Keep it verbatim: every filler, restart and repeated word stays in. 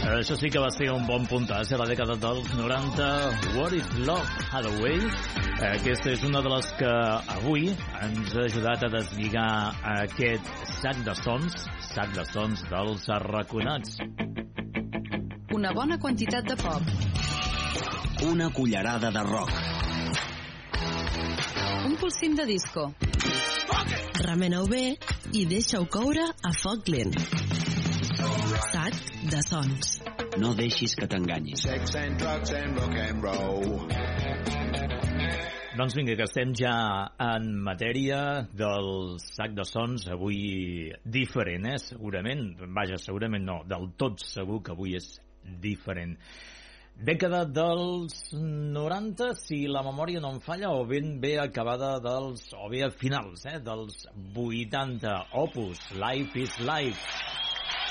Això sí que va ser un bon puntàs a la dècada dels noranta. What is Love, Hathaway? Aquesta és una de les que avui ens ha ajudat a deslligar aquest sac de sons, sac de sons dels arraconats. Una bona quantitat de pop. Una cullerada de rock. Un polsim de disco. Remeneu bé i deixa-ho coure a foc lent. Sac de sons. No deixis que t'enganyin. Sex and drugs and rock and roll. Doncs vinga, que estem ja en matèria del sac de sons, avui diferent, eh? Segurament, vaja, segurament no, del tot segur que avui és diferent. Dècada dels noranta, si la memòria no em falla, o ben bé acabada dels, o bé a finals, eh, dels vuitanta. Opus, Life is Life.